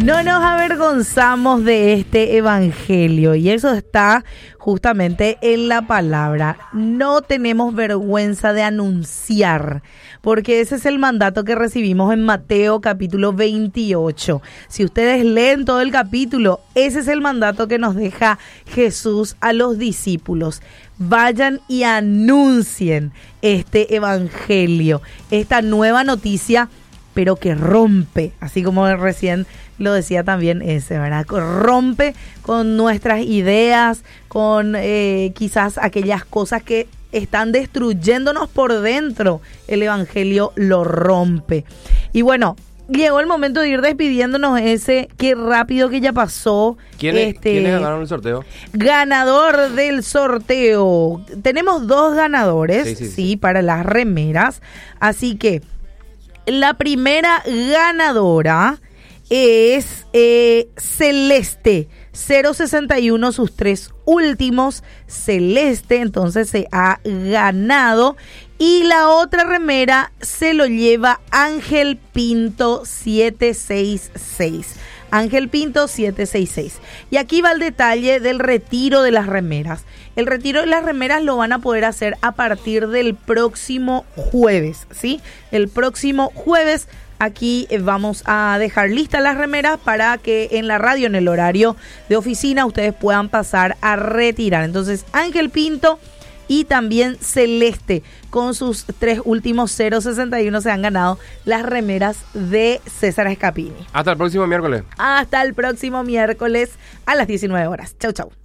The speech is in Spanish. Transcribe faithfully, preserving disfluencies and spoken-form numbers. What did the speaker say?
No nos avergonzamos de este evangelio y eso está justamente en la palabra. No tenemos vergüenza de anunciar, porque ese es el mandato que recibimos en Mateo capítulo veintiocho. Si ustedes leen todo el capítulo, ese es el mandato que nos deja Jesús a los discípulos. Vayan y anuncien este evangelio, esta nueva noticia, pero que rompe, así como recién lo decía también ese, ¿verdad? Rompe con nuestras ideas, con eh, quizás aquellas cosas que están destruyéndonos por dentro. El evangelio lo rompe. Y bueno, llegó el momento de ir despidiéndonos ese, qué rápido que ya pasó. ¿Quiénes, este, ¿quiénes ganaron el sorteo? Ganador del sorteo. Tenemos dos ganadores, sí, sí, sí, sí, sí. para las remeras. Así que la primera ganadora es eh, Celeste, cero sesenta y uno, sus tres últimos, Celeste, entonces se ha ganado. Y la otra remera se lo lleva Ángel Pinto siete seis seis. Ángel Pinto siete seis seis. Y aquí va el detalle del retiro de las remeras. El retiro de las remeras lo van a poder hacer a partir del próximo jueves, ¿sí? El próximo jueves aquí vamos a dejar listas las remeras para que en la radio, en el horario de oficina, ustedes puedan pasar a retirar. Entonces, Ángel Pinto y también Celeste, con sus tres últimos cero sesenta y uno, se han ganado las remeras de César Escapini. Hasta el próximo miércoles. Hasta el próximo miércoles a las diecinueve horas. Chau, chau.